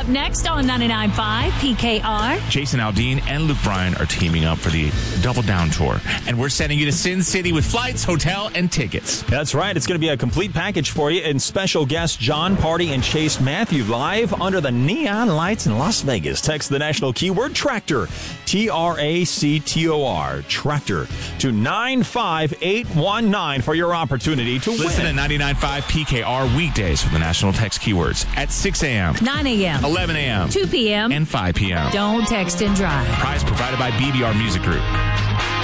up next on 99.5 PKR. Jason Aldean and Luke Bryan are teaming up for the Double Down Tour. And we're sending you to Sin City with flights, hotel, and tickets. That's right. It's going to be a complete package for you. And special guests John Party and Chase Matthew live under the neon lights in Las Vegas. Text the national keyword TRACTOR, TRACTOR, TRACTOR, to 95819 for your opportunity to Listen win. to 99.5 PKR weekdays for the national text keywords at 6 a.m., 9 a.m., 11 a.m., 2 p.m., and 5 p.m. Don't text and drive. Prize provided by BBR Music Group.